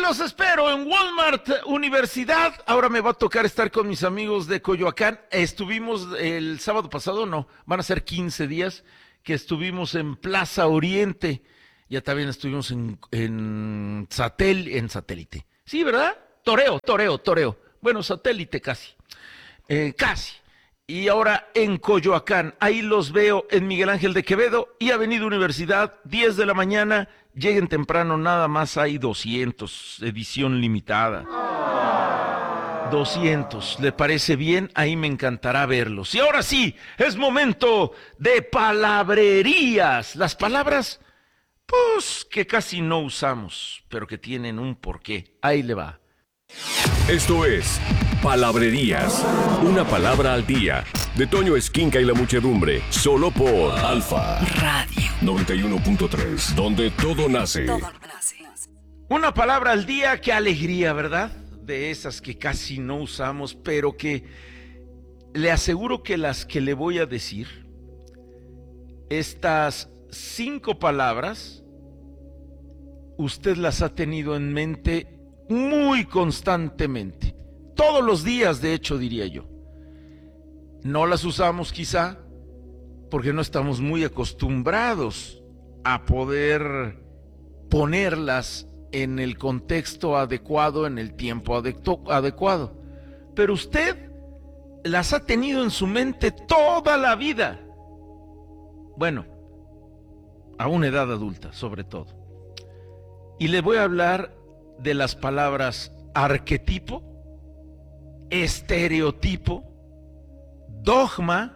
los espero en Walmart Universidad. Ahora me va a tocar estar con mis amigos de Coyoacán. Estuvimos el sábado pasado, no, van a ser 15 días que estuvimos en Plaza Oriente. Ya también estuvimos en Satélite. Sí, ¿verdad? Toreo. Bueno, Satélite casi. Casi. Y ahora en Coyoacán. Ahí los veo en Miguel Ángel de Quevedo y Avenida Universidad, 10 de la mañana. Lleguen temprano, nada más hay 200, edición limitada. 200, ¿le parece bien? Ahí me encantará verlos. Y ahora sí, es momento de palabrerías. Las palabras, pues, que casi no usamos, pero que tienen un porqué. Ahí le va. Esto es Palabrerías, una palabra al día, de Toño Esquinca y la muchedumbre, solo por Alfa Radio 91.3, donde todo nace. Una palabra al día, qué alegría, ¿verdad? De esas que casi no usamos, pero que le aseguro que las que le voy a decir, estas 5 palabras, usted las ha tenido en mente muy constantemente. Todos los días, de hecho, diría yo. No las usamos quizá porque no estamos muy acostumbrados a poder ponerlas en el contexto adecuado, en el tiempo adecuado. Pero usted las ha tenido en su mente toda la vida. Bueno, a una edad adulta, sobre todo. Y le voy a hablar de las palabras arquetipo, estereotipo, dogma,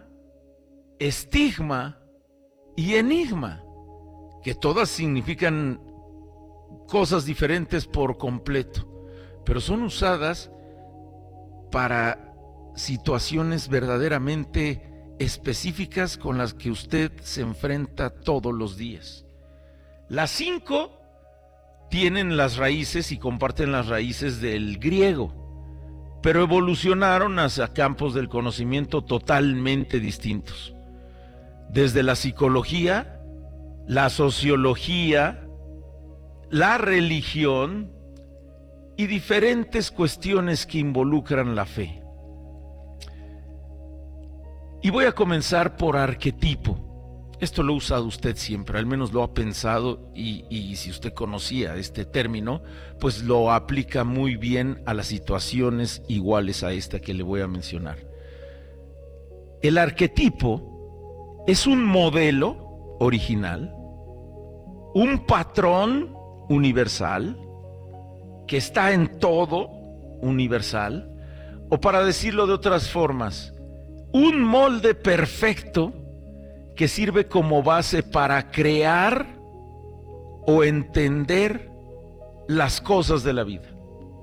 estigma y enigma, que todas significan cosas diferentes por completo, pero son usadas para situaciones verdaderamente específicas con las que usted se enfrenta todos los días. Las 5 tienen las raíces y comparten las raíces del griego, pero evolucionaron hacia campos del conocimiento totalmente distintos. Desde la psicología, la sociología, la religión y diferentes cuestiones que involucran la fe. Y voy a comenzar por arquetipo. Esto lo ha usado usted siempre, al menos lo ha pensado, y si usted conocía este término, pues lo aplica muy bien a las situaciones iguales a esta que le voy a mencionar. El arquetipo es un modelo original, un patrón universal, que está en todo universal, o para decirlo de otras formas, un molde perfecto que sirve como base para crear o entender las cosas de la vida.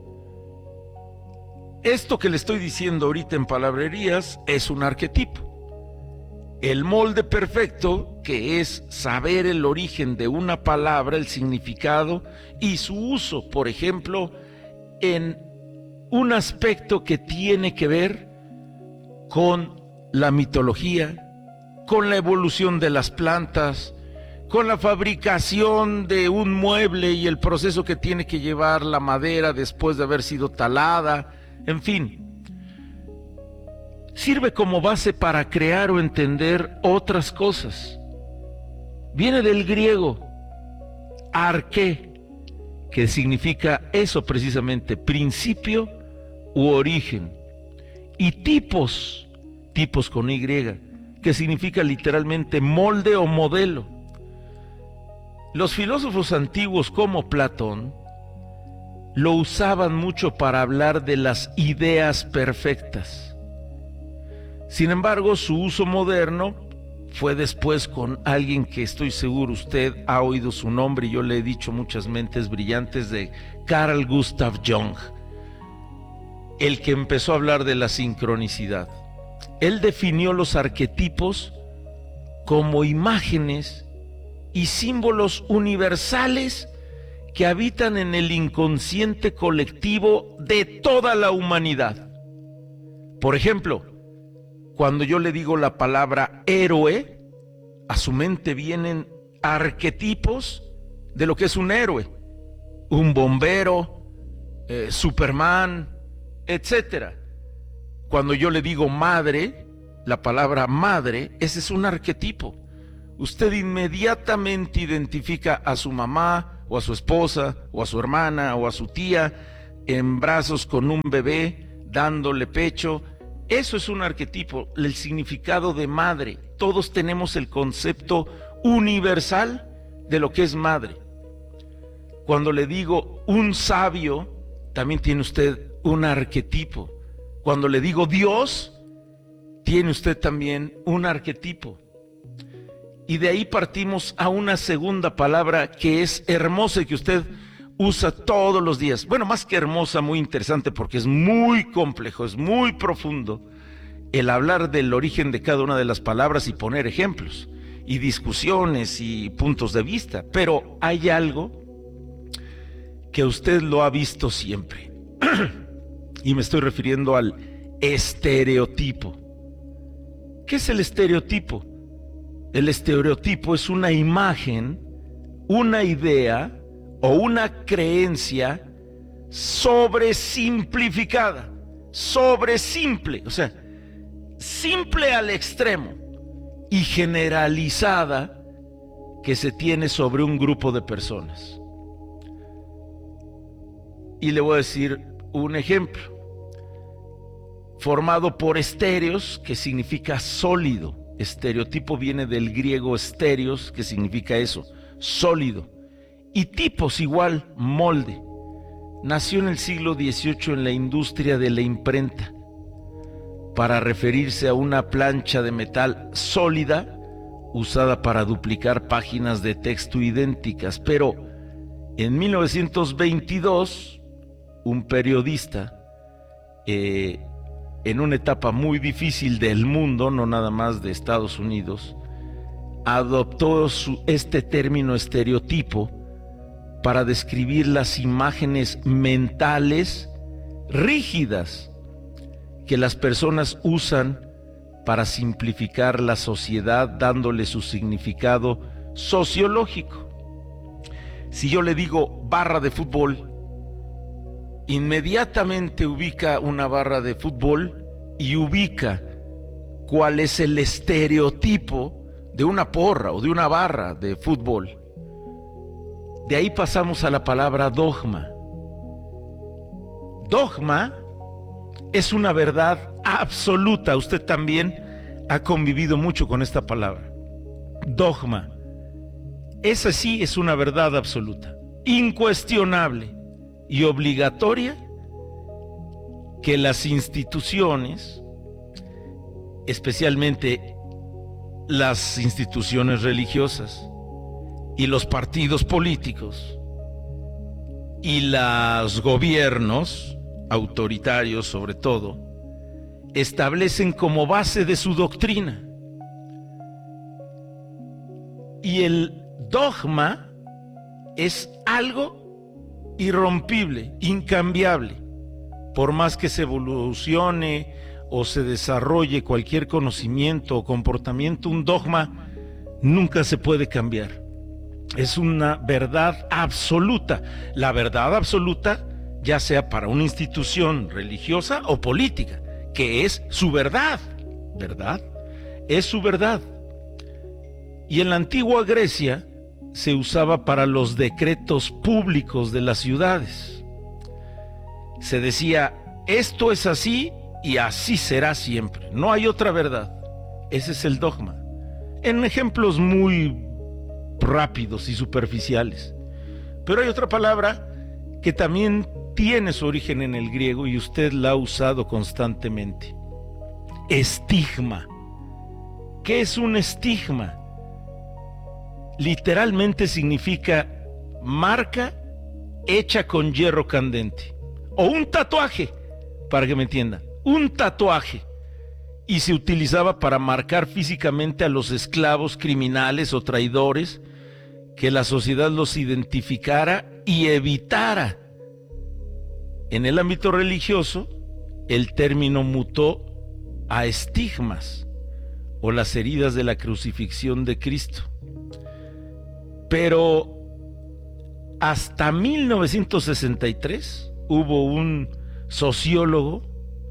Esto que le estoy diciendo ahorita en palabrerías es un arquetipo. El molde perfecto, que es saber el origen de una palabra, el significado y su uso, por ejemplo, en un aspecto que tiene que ver con la mitología, con la evolución de las plantas, con la fabricación de un mueble y el proceso que tiene que llevar la madera después de haber sido talada, en fin. Sirve como base para crear o entender otras cosas. Viene del griego arqué, que significa eso precisamente, principio u origen, y tipos con Y, que significa literalmente molde o modelo. Los filósofos antiguos como Platón lo usaban mucho para hablar de las ideas perfectas. Sin embargo, su uso moderno fue después con alguien que estoy seguro usted ha oído su nombre y yo le he dicho muchas mentes brillantes, de Carl Gustav Jung, el que empezó a hablar de la sincronicidad. Él definió los arquetipos como imágenes y símbolos universales que habitan en el inconsciente colectivo de toda la humanidad. Por ejemplo, cuando yo le digo la palabra héroe, a su mente vienen arquetipos de lo que es un héroe: un bombero, Superman, etcétera. Cuando yo le digo madre, la palabra madre, ese es un arquetipo. Usted inmediatamente identifica a su mamá o a su esposa o a su hermana o a su tía en brazos con un bebé, dándole pecho. Eso es un arquetipo, el significado de madre. Todos tenemos el concepto universal de lo que es madre. Cuando le digo un sabio, también tiene usted un arquetipo. Cuando le digo Dios, tiene usted también un arquetipo. Y de ahí partimos a una segunda palabra que es hermosa y que usted usa todos los días. Bueno, más que hermosa, muy interesante, porque es muy complejo, es muy profundo el hablar del origen de cada una de las palabras y poner ejemplos y discusiones y puntos de vista. Pero hay algo que usted lo ha visto siempre. Y me estoy refiriendo al estereotipo. ¿Qué es el estereotipo? El estereotipo es una imagen, una idea o una creencia sobresimplificada, sobresimple, o sea, simple al extremo y generalizada que se tiene sobre un grupo de personas. Y le voy a decir un ejemplo. Formado por estéreos, que significa sólido. Estereotipo viene del griego estéreos, que significa eso, sólido. Y tipos igual, molde. Nació en el siglo XVIII en la industria de la imprenta, para referirse a una plancha de metal sólida usada para duplicar páginas de texto idénticas. Pero en 1922, un periodista, en una etapa muy difícil del mundo, no nada más de Estados Unidos, adoptó este término estereotipo para describir las imágenes mentales rígidas que las personas usan para simplificar la sociedad, dándole su significado sociológico. Si yo le digo barra de fútbol, inmediatamente ubica una barra de fútbol y ubica cuál es el estereotipo de una porra o de una barra de fútbol. De ahí pasamos a la palabra dogma. Dogma es una verdad absoluta. Usted también ha convivido mucho con esta palabra. Dogma. Esa sí es una verdad absoluta, incuestionable y obligatoria, que las instituciones, especialmente las instituciones religiosas y los partidos políticos y los gobiernos autoritarios sobre todo, establecen como base de su doctrina. Y el dogma es algo irrompible, incambiable. Por más que se evolucione o se desarrolle cualquier conocimiento o comportamiento, un dogma nunca se puede cambiar. Es una verdad absoluta. La verdad absoluta, ya sea para una institución religiosa o política, que es su verdad. ¿Verdad? Es su verdad. Y en la antigua Grecia se usaba para los decretos públicos de las ciudades. Se decía, esto es así y así será siempre. No hay otra verdad. Ese es el dogma. En ejemplos muy rápidos y superficiales. Pero hay otra palabra que también tiene su origen en el griego y usted la ha usado constantemente. Estigma. ¿Qué es un estigma? Literalmente significa marca hecha con hierro candente. O un tatuaje, para que me entiendan. Un tatuaje. Y se utilizaba para marcar físicamente a los esclavos criminales o traidores, que la sociedad los identificara y evitara. En el ámbito religioso, el término mutó a estigmas, o las heridas de la crucifixión de Cristo. Pero hasta 1963 hubo un sociólogo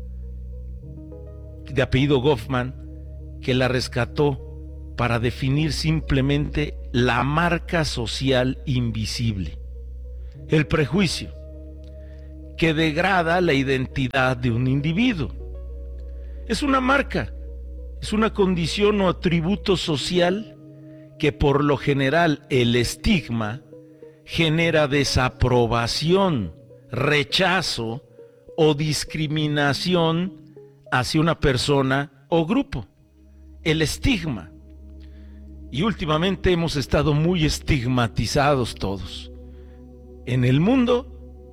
de apellido Goffman que la rescató para definir simplemente la marca social invisible, el prejuicio, que degrada la identidad de un individuo. Es una marca, es una condición o atributo social que por lo general el estigma genera desaprobación, rechazo o discriminación hacia una persona o grupo. El estigma. Y últimamente hemos estado muy estigmatizados todos. En el mundo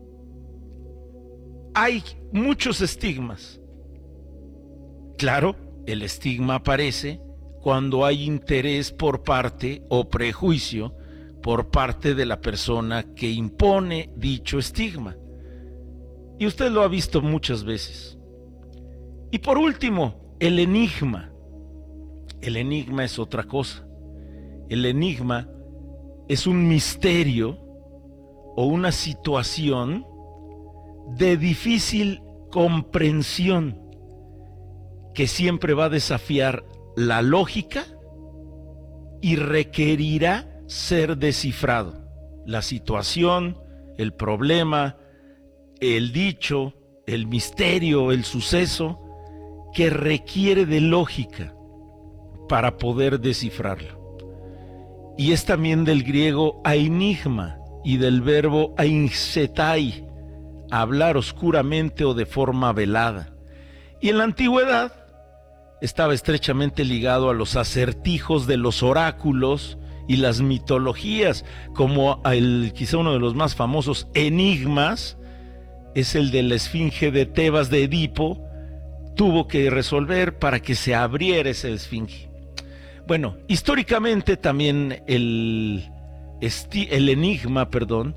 hay muchos estigmas. Claro, el estigma aparece cuando hay interés por parte o prejuicio por parte de la persona que impone dicho estigma. Y usted lo ha visto muchas veces. Y por último, el enigma. El enigma es otra cosa. El enigma es un misterio o una situación de difícil comprensión que siempre va a desafiar la lógica y requerirá ser descifrado. La situación, el problema, el dicho, el misterio, el suceso que requiere de lógica para poder descifrarlo. Y es también del griego ainigma y del verbo ainxetai, hablar oscuramente o de forma velada. Y en la antigüedad estaba estrechamente ligado a los acertijos de los oráculos y las mitologías, como quizá uno de los más famosos enigmas es el de la esfinge de Tebas de Edipo. Tuvo que resolver para que se abriera esa esfinge. Bueno, históricamente también el enigma,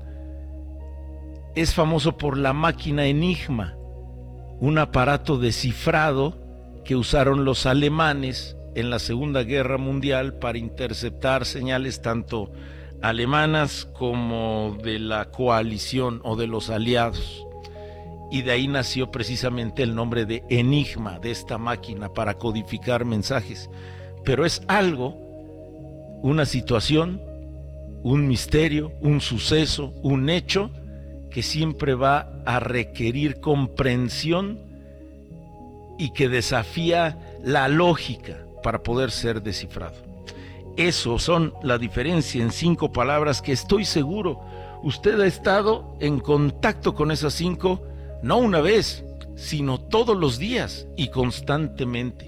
es famoso por la máquina Enigma, un aparato de cifrado que usaron los alemanes en la Segunda Guerra Mundial para interceptar señales tanto alemanas como de la coalición o de los aliados. Y de ahí nació precisamente el nombre de enigma, de esta máquina para codificar mensajes. Pero es algo, una situación, un misterio, un suceso, un hecho que siempre va a requerir comprensión y que desafía la lógica para poder ser descifrado. Eso son la diferencia en 5 palabras que estoy seguro usted ha estado en contacto con esas 5, no una vez, sino todos los días y constantemente.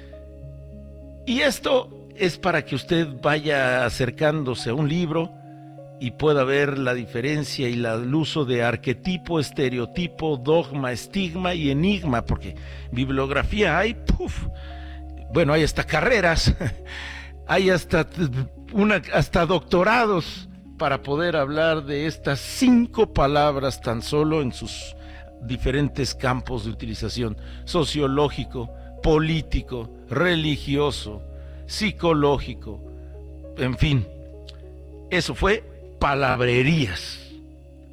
Y esto es para que usted vaya acercándose a un libro y pueda ver la diferencia y el uso de arquetipo, estereotipo, dogma, estigma y enigma, porque bibliografía hay, bueno, hay hasta carreras, hay hasta doctorados para poder hablar de estas 5 palabras tan solo en sus diferentes campos de utilización: sociológico, político, religioso, psicológico, en fin. Eso fue Palabrerías.